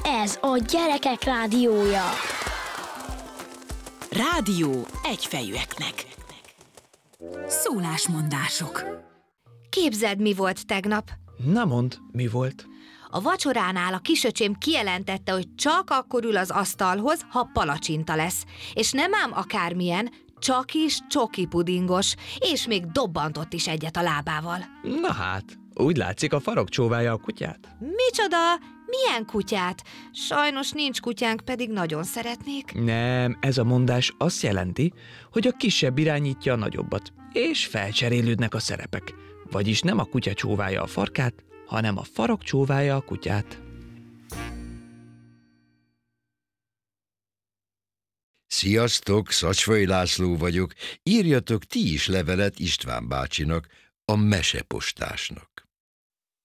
Ez a Gyerekek Rádiója. Rádió egyfejűeknek. Szólásmondások. Képzeld, mi volt tegnap? Na mondd, mi volt? A vacsoránál a kisöcsém kijelentette, hogy csak akkor ül az asztalhoz, ha palacsinta lesz. És nem ám akármilyen, csak is csoki pudingos, és még dobbantott is egyet a lábával. Na hát, úgy látszik, a farok csóválja a kutyát. Micsoda? Milyen kutyát? Sajnos nincs kutyánk, pedig nagyon szeretnék. Nem, ez a mondás azt jelenti, hogy a kisebb irányítja a nagyobbat, és felcserélődnek a szerepek. Vagyis nem a kutya csóválja a farkát, hanem a farok csóválja a kutyát. Sziasztok, Szacsvai László vagyok. Írjatok ti is levelet István bácsinak, a mesepostásnak.